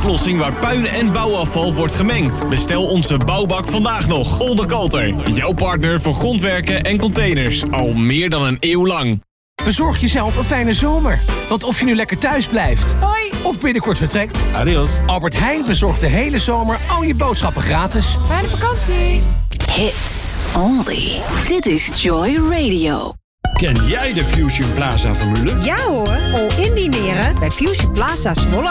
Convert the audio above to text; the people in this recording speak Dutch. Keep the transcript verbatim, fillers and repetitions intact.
oplossing waar puin en bouwafval wordt gemengd. Bestel onze bouwbak vandaag nog. Oldekalter, jouw partner voor grondwerken en containers. Al meer dan een eeuw lang. Bezorg jezelf een fijne zomer. Want of je nu lekker thuis blijft... Hoi! Of binnenkort vertrekt... Adios. Albert Heijn bezorgt de hele zomer al je boodschappen gratis. Fijne vakantie! Hits only. Dit is Joy Radio. Ken jij de Fusion Plaza formule? Ja hoor, all in dineren bij Fusion Plaza Zwolle.